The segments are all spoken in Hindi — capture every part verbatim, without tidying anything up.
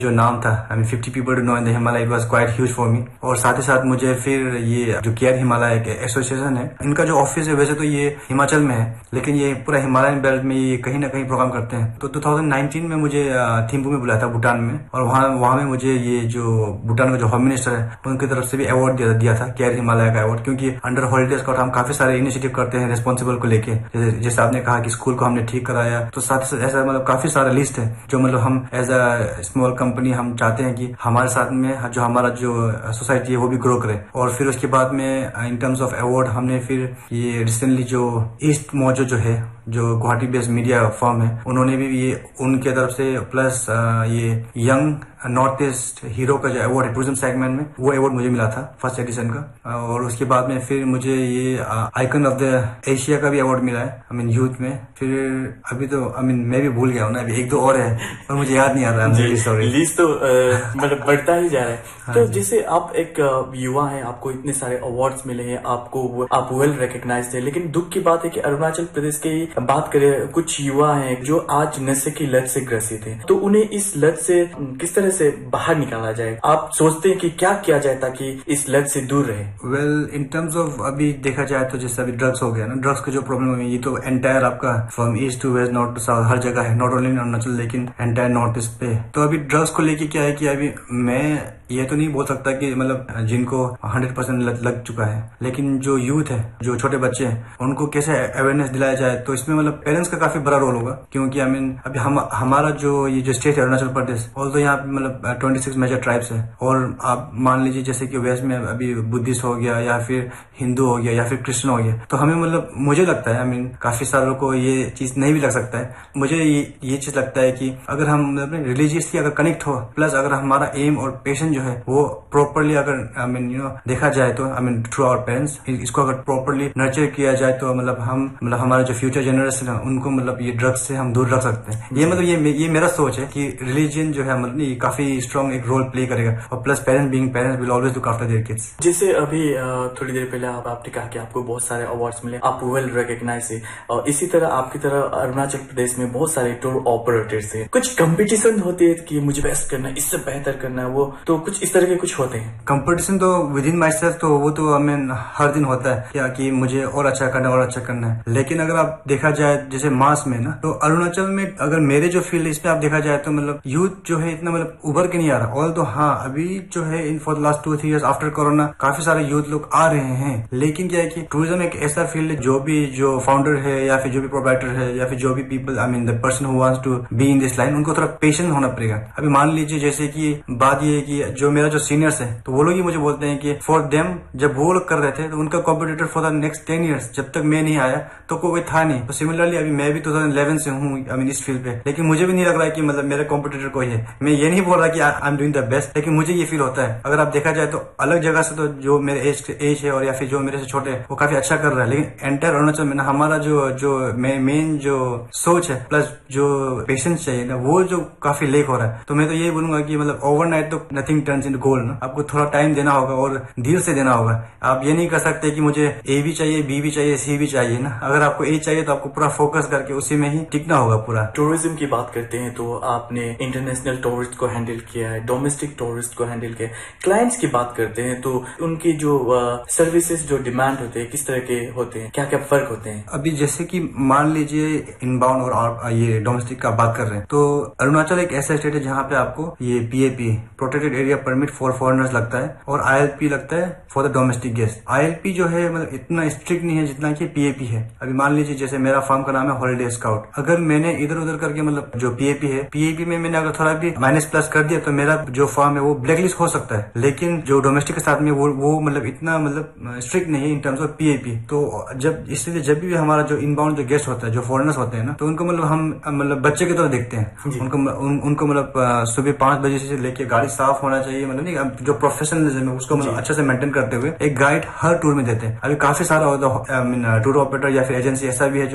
जो नाम था, I mean fifty people to know in the Himalaya, it was quite huge for me. और साथ ही साथ मुझे फिर ये जो केयर हिमालय के एसोसिएशन है, इनका जो ऑफिस है वैसे तो ये हिमाचल में है, लेकिन ये पूरा हिमालयन बेल्ट में ये कहीं ना कहीं प्रोग्राम करते हैं। तो टू थाउजेंड नाइनटीन में मुझे थिम्पू में बुलाया था, भूटान में, और वहाँ वहाँ में मुझे ये जो भूटान का जो होम मिनिस्टर है उनकी तरफ से भी अवार्ड दिया, दिया था, केयर हिमालय का अवार्ड। क्योंकि अंडर हॉलीडे स्काउट हम काफी सारे इनिशिएटिव करते हैं रिस्पॉन्सिबल को लेके, जैसे जैसे आपने कहा कि स्कूल को हमने ठीक कराया, तो साथ ही ऐसा मतलब काफी सारा लिस्ट है जो मतलब हम एज अ स्मॉल कंपनी हम चाहते हैं कि हमारे साथ में जो हमारा जो सोसाइटी है वो भी ग्रो करे। और फिर उसके बाद में इन टर्म्स ऑफ अवार्ड हमने फिर ये रिसेंटली जो ईस्ट मोजो जो है, जो गुवाहाटी बेस्ड मीडिया फर्म है, उन्होंने भी ये उनके तरफ से प्लस ये यंग नॉर्थ ईस्ट हीरो का जो अवार्ड है टूरिज्म सेगमेंट में, वो अवार्ड मुझे मिला था फर्स्ट एडिशन का। और उसके बाद में फिर मुझे ये आइकन ऑफ द एशिया का भी अवार्ड मिला है, आई मीन यूथ में। फिर अभी तो आई मीन मैं भी भूल गया हूँ ना, अभी एक दो और है और मुझे याद नहीं आ रहा है। लिस्ट तो मतलब बढ़ता ही जा रहा है। हाँ, तो जैसे आप एक युवा हैं, आपको इतने सारे अवार्ड्स मिले हैं, आपको आप वेल रिकग्नाइज्ड है, लेकिन दुख की बात है कि अरुणाचल प्रदेश की बात करें, कुछ युवा हैं जो आज नशे की लत से ग्रसित हैं, तो उन्हें इस लत से किस तरह से बाहर निकाला जाए? आप सोचते हैं कि क्या किया जाए ताकि इस लत से दूर रहे? वेल इन टर्म्स ऑफ अभी देखा जाए तो जैसे अभी ड्रग्स हो गया ना, ड्रग्स का जो प्रॉब्लम है ये तो एंटायर आपका from east to waste, north to south हर जगह है, नॉट ओनली इन अरुणाचल लेकिन एंटायर नॉर्थ ईस्ट पे। तो अभी ड्रग्स को लेके क्या है कि अभी मैं ये तो नहीं बोल सकता कि मतलब जिनको हंड्रेड परसेंट लग, लग चुका है, लेकिन जो यूथ है, जो छोटे बच्चे हैं, उनको कैसे अवेयरनेस दिलाया जाए, तो इसमें मतलब पेरेंट्स का काफी बड़ा रोल होगा। क्योंकि आई मीन अभी हम हमारा जो ये जो स्टेट है अरुणाचल प्रदेश, ऑल तो यहाँ पे मतलब ट्वेंटी सिक्स मेजर ट्राइब्स है, और आप मान लीजिए जैसे कि वेस्ट में अभी बुद्धिस्ट हो गया या फिर हिंदू हो गया या फिर क्रिश्चियन हो गया, तो हमें मतलब मुझे लगता है आई मीन काफी सारों को ये चीज नहीं भी लग सकता है, मुझे ये, ये चीज लगता है कि अगर हम मतलब रिलीजियसली अगर कनेक्ट हो, प्लस अगर हमारा एम और पेशन है वो प्रॉपरली अगर आई मीन यू नो देखा जाए तो I mean through our parents, इसको अगर प्रॉपरली नर्चर किया जाए तो मतलब हम मतलब हमारे जो फ्यूचर जनरेशन है उनको मतलब ये ड्रग्स से हम दूर रख सकते हैं। ये मतलब ये ये मेरा सोच है कि रिलीजन जो है मतलब ये काफी स्ट्रॉन्ग एक रोल प्ले करेगा, और plus parents being parents will always look after their kids. जैसे अभी थोड़ी देर पहले आप, आपने कहा कि आपको बहुत सारे अवार्ड्स मिले, आप वेल रिकॉग्नाइज है, और इसी तरह आपकी तरह अरुणाचल प्रदेश में बहुत सारे टूर ऑपरेटर्स है, कुछ कंपटीशन होते हैं कि मुझे बेस्ट करना है, इससे बेहतर करना है, वो तो कुछ इस तरह के कुछ होते हैं? कंपटीशन तो विद इन माई सेल्फ तो वो तो आई मीन हर दिन होता है क्या कि मुझे और अच्छा करना है और अच्छा करना है, लेकिन अगर आप देखा जाए जैसे मास में ना, तो अरुणाचल में अगर मेरे जो फील्ड है इस पे आप देखा जाए तो मतलब यूथ जो है इतना मतलब उभर के नहीं आ रहा। ऑल तो हाँ अभी जो है in for the last to three years after corona काफी सारे यूथ लोग आ रहे हैं, लेकिन क्या है कि टूरिज्म एक ऐसा फील्ड है, जो भी जो फाउंडर है या फिर जो भी प्रोवाइडर है या फिर जो भी people I mean the person who wants to be in this line, उनको थोड़ा पेशेंस होना पड़ेगा। अभी मान लीजिए जैसे कि बात ये है कि जो मेरा जो सीनियर्स है तो वो लोग ही मुझे बोलते हैं कि फॉर देम जब वो लोग कर रहे थे तो उनका competitor for the next ten years जब तक मैं नहीं आया तो कोई था नहीं। तो सिमिलरली अभी मैं भी टू थाउजेंड इलेवन से हूँ आई मीन इस फील्ड पे, लेकिन मुझे भी नहीं लग रहा है कि मतलब मेरा कॉम्पिटिटर कोई है। मैं ये नहीं बोल रहा कि I am doing the best, लेकिन मुझे ये फील होता है। अगर आप देखा जाए तो अलग जगह से तो जो मेरे एज एज है और या फिर जो मेरे से छोटे है वो काफी अच्छा कर रहा है, लेकिन एंटायर अरुणाचल में ना हमारा जो जो मेन जो सोच है प्लस जो पेशेंस चाहिए ना वो जो काफी लेक हो रहा है। तो मैं तो यही बोलूंगा कि मतलब ओवरनाइट तो नथिंग टर्न्स इनटू गोल्ड ना, आपको थोड़ा टाइम देना होगा और धीरे से देना होगा। आप ये नहीं कर सकते कि मुझे ए भी चाहिए, बी भी चाहिए, सी भी चाहिए ना। अगर आपको ए चाहिए तो आपको पूरा फोकस करके उसी में ही टिकना होगा पूरा। टूरिज्म की बात करते हैं तो आपने इंटरनेशनल टूरिस्ट को हैंडल किया है, डोमेस्टिक टूरिस्ट को हैंडल किया है। क्लाइंट्स की बात करते हैं तो उनकी जो सर्विसेज जो डिमांड होते हैं किस तरह के होते हैं, क्या क्या फर्क होते हैं? अभी जैसे कि मान लीजिए इनबाउंड और ये डोमेस्टिक का बात कर रहे हैं तो अरुणाचल एक ऐसा स्टेट है जहाँ पे आपको ये PAP protected area permit for foreigners लगता है और आईएलपी लगता है for the domestic guest. ILP जो है मतलब इतना स्ट्रिक्ट नहीं है जितना कि पीएपी है। अभी मान लीजिए जैसे मेरा फर्म का नाम है हॉलीडे स्काउट, अगर मैंने इधर उधर करके मतलब जो पीएपी है, पीएपी में मैंने अगर थोड़ा भी माइनस प्लस कर दिया तो मेरा जो फर्म है वो ब्लैकलिस्ट हो सकता है, लेकिन जो डोमेस्टिक के साथ में वो वो मतलब इतना मतलब स्ट्रिक्ट नहीं है इन टर्म्स ऑफ पीएपी। तो जब इसलिए जब भी हमारा जो इनबाउंड जो गेस्ट होता है, जो फॉरेनर्स होते हैं ना, तो उनको मतलब हम मतलब बच्चे की तरह देखते हैं। उनको उन, उनको मतलब सुबह पांच बजे से लेके गाड़ी साफ होना चाहिए, मतलब नहीं जो प्रोफेशनलिज्म है उसको मतलब अच्छे से मेंटेन करते हुए एक गाइड हर टूर में देते हैं। अभी काफी सारा होता है टूर ऑपरेटर या फिर एजेंसी ऐसा भी है जो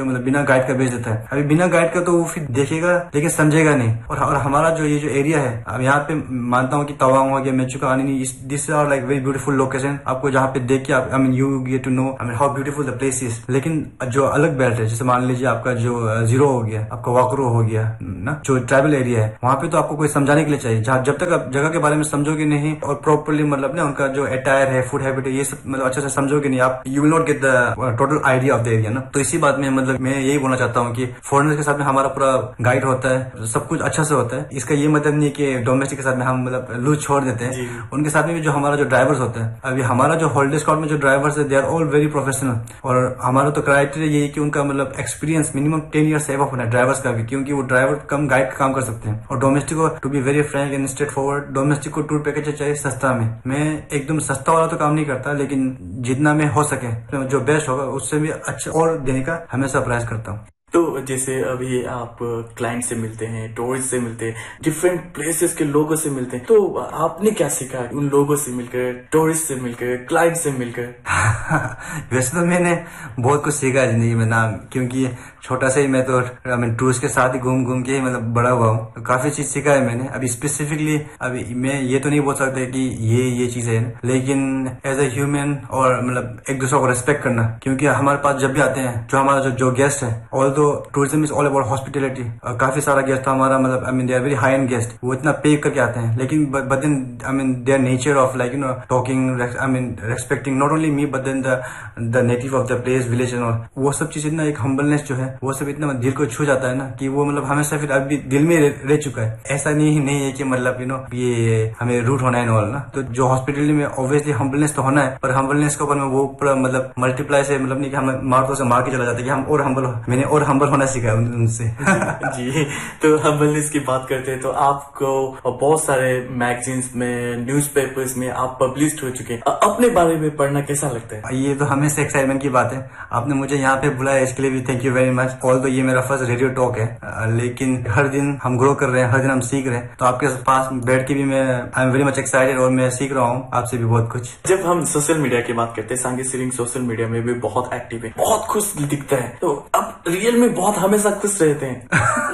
मतलब बिना गाइड का भेज देता है। अभी बिना गाइड का तो वो फिर देखेगा लेकिन समझेगा नहीं। और, और हमारा जो ये जो एरिया है, अब यहाँ पे मानता हूँ कि तवांग हो गया, मेचुका आनी, this are like very beautiful location. आपको जहाँ पे देख के आप I mean you get to know I mean how beautiful the place is. लेकिन जो अलग बेल्ट है, जैसे मान लीजिए आपका जो जीरो हो गया, आपका वाकरो हो गया ना, जो ट्राइबल एरिया है, वहाँ पे तो आपको कोई समझाने के लिए चाहिए। जहाँ जब तक आप जगह के बारे में समझोगे नहीं और प्रॉपरली मतलब ना उनका जो अटायर है, फूड हैबिट है, ये सब मतलब अच्छे से समझोगे नहीं, आप you will not get the total idea of the area ना। तो इसी बात में मतलब मैं यही बोलना चाहता हूँ कि फॉरेनर्स के साथ में हमारा पूरा गाइड होता है, सब कुछ अच्छा से होता है। इसका ये मतलब नहीं कि डोमेस्टिक के साथ में हम मतलब लूज छोड़ देते हैं। उनके साथ में भी जो हमारा जो ड्राइवर्स होता है, अभी हमारा जो हॉलिडे स्कॉट में जो ड्राइवर्स है, they are all very professional. और हमारा तो क्राइटेरिया यही कि उनका मतलब experience minimum ten year save होना है ड्राइवर्स का भी, क्योंकि वो ड्राइवर कम गाइड का काम कर सकते हैं। और डोमेस्टिक को to be very Frank and straight forward, domestic को टूर पैकेज चाहिए सस्ता में। मैं एकदम सस्ता वाला तो काम नहीं करता, लेकिन जितना में हो सके तो जो बेस्ट होगा उससे भी अच्छा और देने का हमेशा प्रयास करता हूँ। तो जैसे अभी आप क्लाइंट से मिलते हैं, टूरिस्ट से मिलते हैं, डिफरेंट प्लेसेस के लोगों से मिलते हैं, तो आपने क्या सीखा उन लोगों से मिलकर, टूरिस्ट से मिलकर, क्लाइंट से मिलकर? वैसे तो मैंने बहुत कुछ सीखा है जिंदगी में ना, क्योंकि छोटा से ही मैं तो आई मीन टूरिस्ट के साथ ही घूम घूम के ही मतलब बड़ा हुआ हूँ। तो काफी चीज सीखा है मैंने। अभी स्पेसिफिकली अभी मैं ये तो नहीं बोल सकता कि ये ये चीज है, लेकिन एज ए ह्यूमन और मतलब एक दूसरे को रेस्पेक्ट करना, क्योंकि हमारे पास जब भी आते हैं जो हमारा जो जो गेस्ट है, ऑल दो tourism is all about hospitality. काफी सारा गेस्ट हमारा मतलब I mean they are very high and guest, वो इतना पे करके आते हैं, लेकिन but then I mean their nature of like you know talking I mean respecting not only me but then the the native of the place, village and all, वो सब चीज इतना एक हम्बलनेस जो है वो सब इतना दिल को छू जाता है ना कि वो मतलब हमेशा फिर अभी दिल में रह चुका है। ऐसा नहीं नहीं है कि मतलब यू नो ये हमें रूट होना है ऑल ना। तो जो हॉस्पिटलिटी में ऑब्वियसली हम्बलनेस तो होना है, पर हम्बलनेस के ऊपर में वो पूरा मतलब मल्टीप्लाई से मतलब नहीं कि हम मार्को से मार के चला जाता है कि हम और हम्बल, मैंने और हम्बल होना सीखा है उनसे। जी, तो हम्बलनेस की बात करते हैं तो आपको बहुत सारे मैगजीन्स में, न्यूज़पेपर्स में आप पब्लिश हो चुके हैं, अपने बारे में पढ़ना कैसा लगता है? ये तो हमेशा एक्साइटमेंट की बात है। आपने मुझे यहाँ पे बुलाया इसके लिए भी thank you very much. All तो ये मेरा फर्स्ट रेडियो टॉक है, लेकिन हर दिन हम ग्रो कर रहे हैं, हर दिन हम सीख रहे हैं। तो आपके पास बैठ के भी मैं I am very much excited और मैं सीख रहा हूँ आपसे भी बहुत कुछ। जब हम सोशल मीडिया की बात करते हैं, सांगी सिरिंग सोशल मीडिया में भी बहुत एक्टिव है, बहुत खुश दिखता है, तो अब रियल में बहुत हमेशा खुश रहते हैं।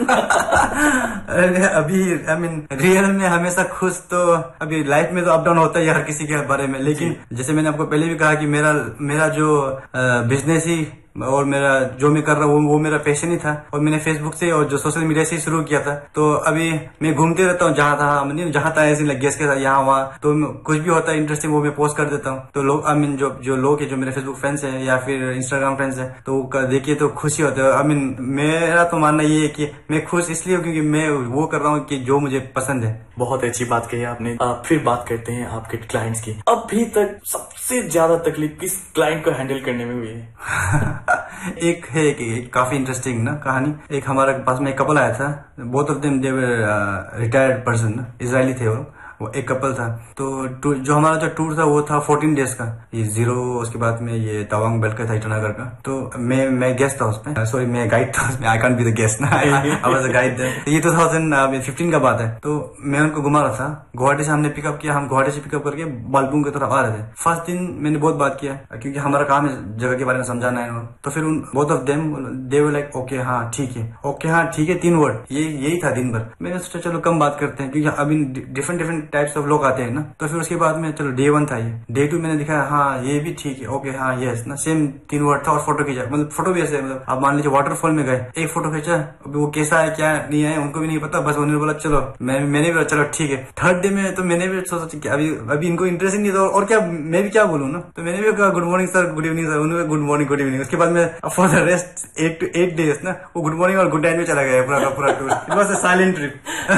अभी आई मीन रियल में हमेशा खुश तो अभी लाइफ में तो अप डाउन होता है हर किसी के बारे में, लेकिन जैसे मैंने आपको पहले भी कहा कि मेरा मेरा जो बिजनेस ही और मेरा जो मैं कर रहा हूँ वो मेरा पैशन ही था, और मैंने फेसबुक से और जो सोशल मीडिया से शुरू किया था। तो अभी मैं घूमते रहता हूँ जहाँ था जहाँ था ऐसे गेस्ट के साथ यहाँ वहाँ, तो कुछ भी होता है इंटरेस्टिंग वो मैं पोस्ट कर देता हूँ। तो लोग आई मीन जो जो लोग है जो मेरे फेसबुक फ्रेंड्स है या फिर इंस्टाग्राम फ्रेंड्स है, तो देखिए तो खुशी होता है। आई मीन मेरा तो मानना ये है कि मैं खुश इसलिए हूँ क्योंकि मैं वो कर रहा हूँ कि जो मुझे पसंद है। बहुत अच्छी बात कही आपने। आप फिर बात करते हैं आपके क्लाइंट्स की। अभी तक सबसे ज्यादा तकलीफ किस क्लाइंट को हैंडल करने में हुई है? एक है कि काफी इंटरेस्टिंग ना कहानी। एक हमारे पास में एक कपल आया था, both of them they were retired person, Israeli थे वो वो एक कपल था। तो जो हमारा जो टूर था वो था फोर्टीन डेज का, ये जीरो उसके बाद में ये तवांग बेल्ट का था ईटानगर का। तो मैं मैं गेस्ट था उसमें, सॉरी मैं गाइड था उसमें, I can't be the guest ना, I was a guide there. ये टू थाउजेंड फिफ्टीन का बात है। तो मैं उनको घुमा रहा था, गुवाहाटी से हमने पिकअप किया, हम गुवाहाटी से पिकअप करके बालबुंग की तरफ आ रहे थे। फर्स्ट दिन मैंने बहुत बात किया क्योंकि हमारा काम है जगह के बारे में समझाना है। तो फिर उन both of them they were like okay हाँ ठीक है, ओके हाँ ठीक है, तीन वर्ड ये यही था दिन भर। मैंने सोचा चलो कम बात करते हैं क्योंकि अभी डिफरेंट डिफरेंट टाइप्स ऑफ लोग आते हैं ना। तो फिर उसके बाद में चलो डे वन था ये, डे टू मैंने दिखाया हाँ ये भी ठीक है, ओके हाँ यस ना, सेम तीन वर्ड था। और फोटो खींचा, मतलब फोटो भी ऐसे मतलब आप मान लीजिए वाटरफॉल में गए, एक फोटो खींचा, वो कैसा है क्या नहीं है उनको भी नहीं पता, बस उन्होंने बोला चलो, मैं मैंने भी बोला चलो ठीक है। थर्ड डे में तो मैंने भी सोचा कि अभी अभी इनको इंटरेस्ट नहीं था और क्या मैं भी क्या बोलूँ ना, तो मैंने भी कहा good morning sir, good evening sir, उन्होंने गुड मॉर्निंग गुड इवनिंग। उसके बाद में for the rest at to eight days ना वो गुड मॉर्निंग और गुड नाइट में चला गया पूरा पूरा tour. It was a silent trip.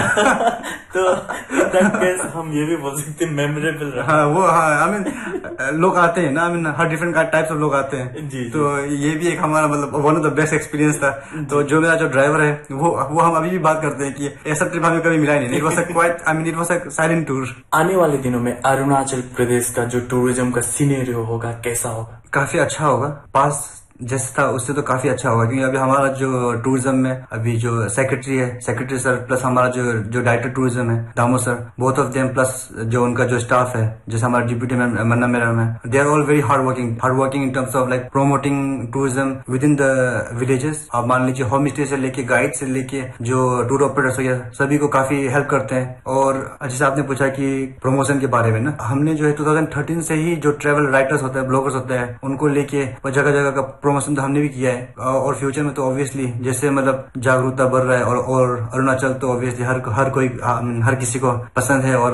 तो हम ये भी बोल सकते हैं मेमोरेबल रहा। हाँ वो हाँ आई मीन लोग आते हैं ना, I mean her different types of लोग आते हैं जी, तो जी. ये भी एक हमारा मतलब one of the best experience था। तो जो मेरा जो ड्राइवर है वो वो हम अभी भी बात करते हैं कि ऐसा ट्रिप हमें कभी मिला ही नहीं। It was a quite I mean it was a silent tour. आने वाले दिनों में अरुणाचल प्रदेश का जो टूरिज्म का सिनेरियो होगा कैसा होगा? काफी अच्छा होगा। पास जैसे था उससे तो काफी अच्छा होगा, क्योंकि अभी हमारा जो टूरिज्म में अभी जो सेक्रेटरी है, सेक्रेटरी सर प्लस हमारा जो जो डायरेक्टर टूरिज्म है दामो sir, both of them plus जो उनका जो स्टाफ है जैसे हमारा डिप्यूटी मन्ना मैडम है, they are all very hard working hard working in terms of like promoting tourism with in the villages. आप मान लीजिए होम स्टे से लेके गाइड से लेके जो टूर ऑपरेटर्स हो गया, सभी को काफी हेल्प करते हैं। और जैसे आपने पूछा कि प्रमोशन के बारे में ना, हमने जो है टू थाउजेंड थर्टीन से ही जो ट्रेवल राइटर्स होते हैं, ब्लॉगर्स होते हैं, उनको लेके जगह जगह का प्रमोशन तो हमने भी किया है। और फ्यूचर में तो ऑब्वियसली जैसे मतलब जागरूकता बढ़ रहा है और, और अरुणाचल तो ऑब्वियसली हर हर कोई हर किसी को पसंद है और